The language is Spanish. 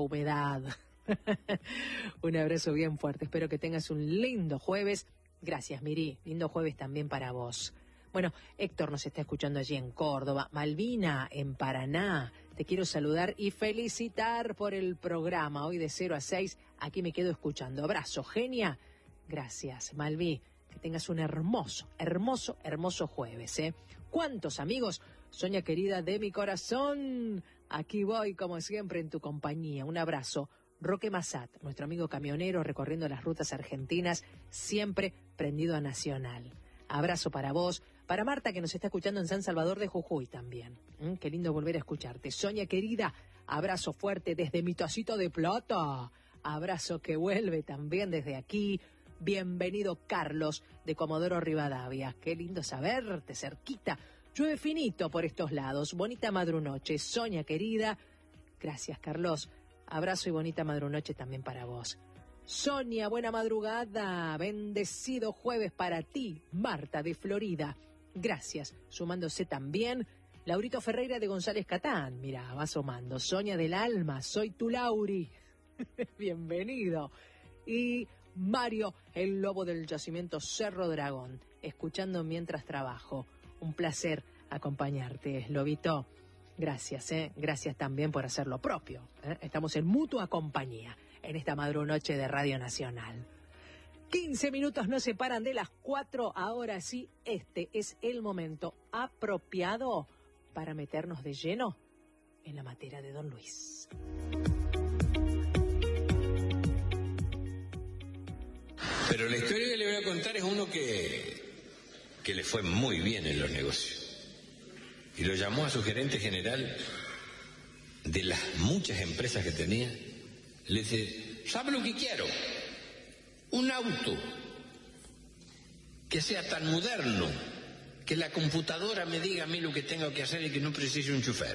humedad. Un abrazo bien fuerte. Espero que tengas un lindo jueves. Gracias, Miri. Lindo jueves también para vos. Bueno, Héctor nos está escuchando allí en Córdoba. Malvina, en Paraná. Te quiero saludar y felicitar por el programa. Hoy de 0 a 6, aquí me quedo escuchando. Abrazo, genia. Gracias, Malví. Que tengas un hermoso, hermoso, hermoso jueves, ¿eh? ¿Cuántos amigos? Soña querida de mi corazón. Aquí voy, como siempre, en tu compañía. Un abrazo. Roque Massat, nuestro amigo camionero recorriendo las rutas argentinas, siempre prendido a Nacional. Abrazo para vos, para Marta que nos está escuchando en San Salvador de Jujuy también. Qué lindo volver a escucharte. Soña querida, abrazo fuerte desde mi tacita de plata. Abrazo que vuelve también desde aquí. Bienvenido Carlos de Comodoro Rivadavia. Qué lindo saberte cerquita. Llueve finito por estos lados. Bonita madrunoche. Soña querida. Gracias Carlos. Abrazo y bonita madrunoche también para vos. Sonia, buena madrugada. Bendecido jueves para ti, Marta de Florida. Gracias. Sumándose también Laurito Ferreira de González Catán. Mira, va sumando. Sonia del alma, soy tu Lauri. Bienvenido. Y Mario, el lobo del yacimiento Cerro Dragón, escuchando mientras trabajo. Un placer acompañarte, Lobito. Gracias, gracias también por hacer lo propio. Estamos en mutua compañía en esta madrunoche de Radio Nacional. 15 minutos nos separan de las 4. Ahora sí, este es el momento apropiado para meternos de lleno en la materia de Don Luis. Pero la historia que le voy a contar es uno que le fue muy bien en los negocios. Y lo llamó a su gerente general de las muchas empresas que tenía. Le dice, ¿sabe lo que quiero? Un auto que sea tan moderno que la computadora me diga a mí lo que tengo que hacer y que no precise un chofer.